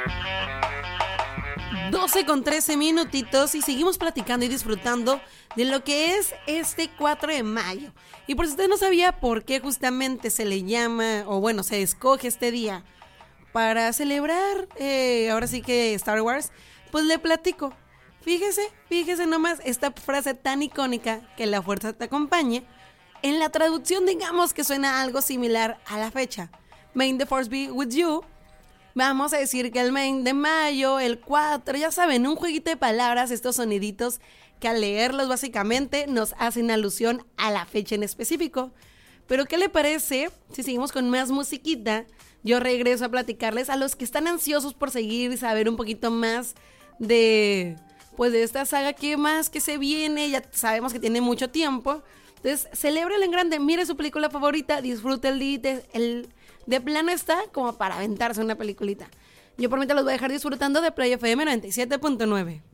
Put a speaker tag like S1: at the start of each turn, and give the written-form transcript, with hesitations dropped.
S1: 12:13 minutitos y seguimos platicando y disfrutando de lo que es este 4 de mayo. Y por si usted no sabía por qué justamente se le llama, o bueno, se escoge este día para celebrar, ahora sí que Star Wars, pues le platico. Fíjese nomás esta frase tan icónica, que la fuerza te acompañe. En la traducción digamos que suena algo similar a la fecha. May the Force be with you. Vamos a decir que el main de mayo, el 4, ya saben, un jueguito de palabras, estos soniditos que al leerlos básicamente nos hacen alusión a la fecha en específico. Pero ¿qué le parece si seguimos con más musiquita? Yo regreso a platicarles a los que están ansiosos por seguir y saber un poquito más de esta saga que se viene. Ya sabemos que tiene mucho tiempo. Entonces, celébrelo en grande, mire su película favorita, disfrute el día, de plano está como para aventarse una peliculita. Yo por mí te los voy a dejar disfrutando de Play FM 97.9.